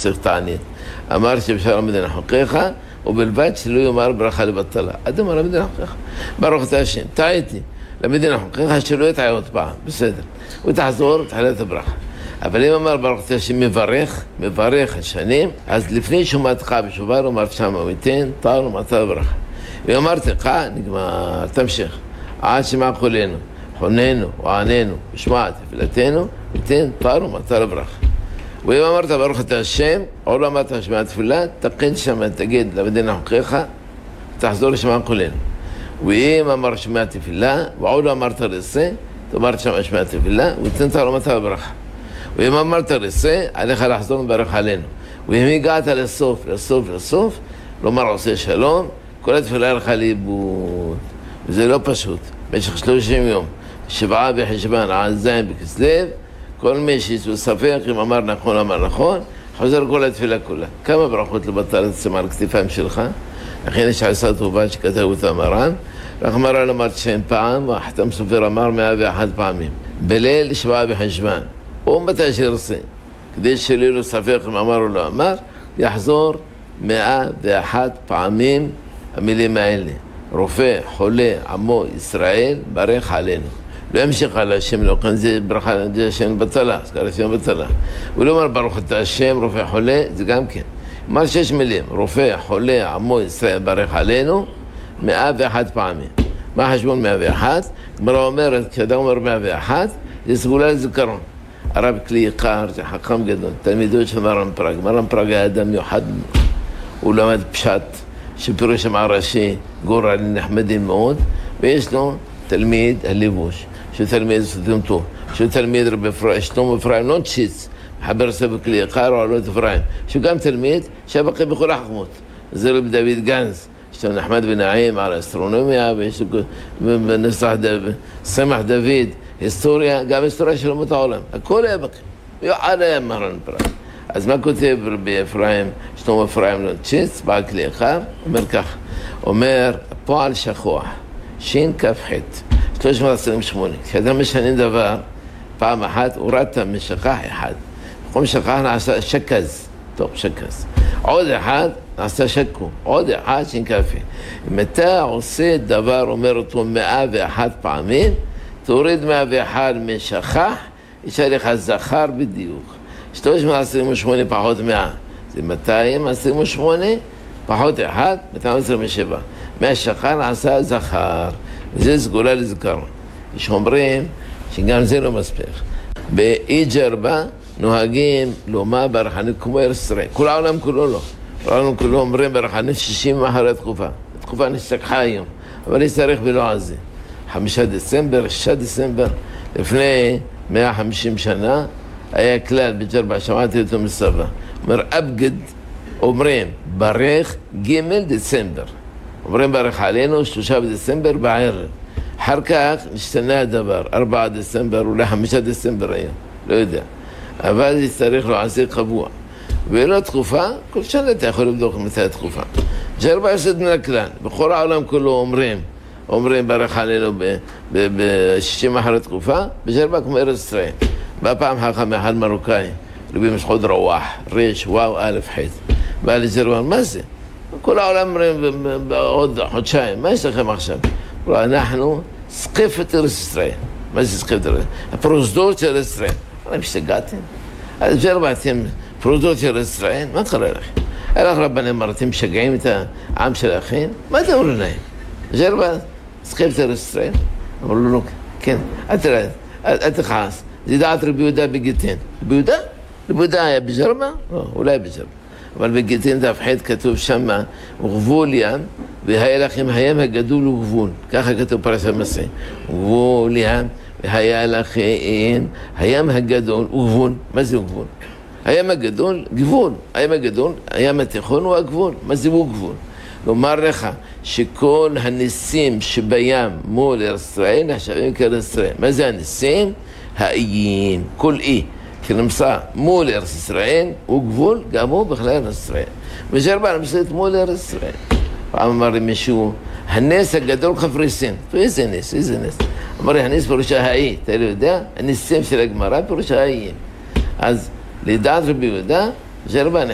צריך תענית. אמר שאפשר למדינה חוקיך, ובלבד שלא יאמר ברכה לבטלה. עד אמר למדינה חוקיך. ברוך אתה השם, טעיתי. למדינה חוקיך שלא יטעה עוד פעם, בסדר. ותחזור, תחלה את הברכה. אבל אם אמר ברוך אתה השם מברך השנים, אז לפני שומעתך בשובר, אמרת שמה וייתן, טל ומעתה הברכה. ואמרתי לך, נגמר, תמשיך. עד שמע קולנו, חוננו ועננו, ושמע תפילתנו, ותן טל ומעתה הברכה. ואם אמרת ברוך אתה השם, או לא אמרת שמע תפילה, תקן שם, תגיד למדינה חוקיך, תחזור לשמע קולנו. ואם אמר שמע תפילה, ועוד לא אמרת רסה, תאמרת שם שמע תפילה, ותן טל ומעתה הברכה. ואם אמרת רסה, עליך לחזור מברך עלינו. ואם הגעת לסוף, לומר עושה שלום, כל התפילה הלכה לאיבוד. וזה לא פשוט. במשך 30 יום, 7 בחשבן, עד ז' בכסלו, כל מי שיש ספק, אם אמר נכון, חוזר כל התפילה כולה. כמה ברכות לבטל עצמה על כתפיים שלך? לכן יש עשה טובה שכתב אותה מרן. רק מרן אמר 90 פעם, והחתם סופר אמר 101 פעמים. בליל 7 בחשבן. או מתי שירצה, כדי שלא לו ספק אם אמר או לא אמר, יחזור 101 פעמים המילים האלה. רופא, חולה, עמו, ישראל, ברך עלינו. לא ימשיך על השם, לא כאן זה ברכה, זה השם בטלה, זה קרא השם בטלה. הוא לא אומר ברוך אתה השם, רופא, חולה, זה גם כן. אמר 6 מילים, רופא, חולה, עמו, ישראל, ברך עלינו, 101 פעמים. מה חשבון 101? גמרא אומרת, כשאדם אומר 101, זה סגולה לזיכרון. הרב כלי יקר, זה חכם גדול, תלמידו של מרן פראג. מרן פראג היה אדם מיוחד, הוא למד פשט, שפירוש שם ראשי, גורל נחמדים מאוד, ויש לו תלמיד הליבוש, שהוא תלמיד סודם טוב, שהוא תלמיד רבי אפרים, שלמה אפרים, לא נשיץ, מחבר סבא כלי יקר או עלות אפרים, שהוא גם תלמיד שבקי בכל החכמות. זה רבי דוד גנז, יש לו נחמד ונעים על האסטרונומיה, ויש לו סמח דוד, היסטוריה, גם היסטוריה של אומות העולם. הכל היה בקי. עד היה מרן פראג. אז מה כותב רבי אפרים, שלמה אפרים לא נשיץ, בעל כלי יקר, אומר כך, אומר, פועל שכוח, שין כף חטא, 328. כשאדם משנה דבר, פעם אחת הורדת משכח אחד. במקום שכח נעשה שקז, טוב, שקז. עוד אחד נעשה שקו, עוד אחד שין כפי. אם אתה עושה דבר, אומר אותו 101 פעמים, תוריד 101 משכח, יש עליך זכר בדיוק. 328 פחות 100, זה 228 פחות 1, 227. מהשכר נעשה זכר, וזה סגולה לזכרון. יש אומרים שגם זה לא מספיק. באיג'רבה נוהגים לומר ברחנים כמו ארץ ישראל. כל העולם כולו לא. העולם כולו אומרים ברחנים 60 אחרי התקופה. התקופה נשתכחה היום, אבל נצטרך בלועזי. 5 דצמבר, 6 דצמבר, לפני 150 שנה, היה כלל בג'רבה, שמעתי אותו מסבא. אומר, אבגד, אומרים, ברך ג' דצמבר. אומרים ברך עלינו 3 בדצמבר בערב. אחר כך נשתנה הדבר, 4 דצמבר, אולי 5 דצמבר היום, לא יודע. אבל זה צריך לעשות קבוע. ולא תקופה, כל שנה אתה יכול לבדוק מתי התקופה. ג'רבה יוצאת מן הכלל, בכל העולם כולו אומרים ברך עלינו ב-60 אחרי תקופה, בג'רבה כמו ארץ ישראל. בא פעם חכם אחד מרוקאי, רבי משחוד רוח, ריש, וואו, א', ח'. בא לג'רבה, מה זה? כל העולם אומרים בעוד חודשיים, מה יש לכם עכשיו? אנחנו סקפת ארץ ישראל. מה זה סקפת ארץ ישראל? הפרוזדור של ארץ ישראל. אתם השתגעתם? אז ג'רבה, אתם פרוזדור של ארץ ישראל? מה קרה לכם? הלך רבנים, אתם משגעים את העם שלכם? מה אתם אומרים להם? ג'רבה, סקפת ארץ ישראל? אמרו לו, לא, כן, אל תכעס. זה דעת רבי יהודה בגיטין. רבי יהודה? רבי יהודה היה בג'רבה? לא, אולי בג'רבה. אבל בגיטין דף ח' כתוב שמה, וגבול ים, והיה לכם הים הגדול וגבול. ככה כתוב פרשת מסע. וגבול ים, והיה לכם הים הגדול וגבול. מה זה גבול? הים הגדול, גבול. הים הגדול, הים התיכון הוא הגבול. מה זה הוא גבול? לומר לך שכל הניסים שבים מול ארץ ישראל נחשבים כארץ ישראל. מה זה הניסים? האיים, כל אי, שנמצא מול ארץ ישראל, הוא גבול, גם הוא בכלל ארץ ישראל. וג'רבה נמצאת מול ארץ ישראל. פעם אמר לי מישהו, הנס הגדול קפריסין. איזה נס, איזה נס? אמר לי, הנס פירושה האי, אתה לא יודע? הניסים של הגמרא פירושה האיים. אז לדעת רבי יהודה, ג'רבה